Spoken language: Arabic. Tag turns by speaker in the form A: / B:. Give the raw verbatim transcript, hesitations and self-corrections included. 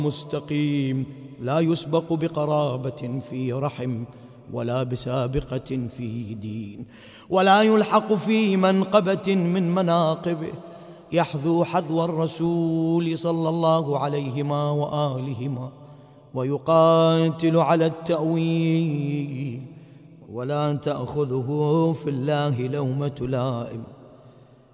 A: مستقيم لا يسبق بقرابة في رحم ولا بسابقة في دين، ولا يلحق في منقبة من مناقبه، يحذو حذو الرسول صلى الله عليهما وآلهما، ويقاتل على التأويل، ولا تأخذه في الله لومة لائم.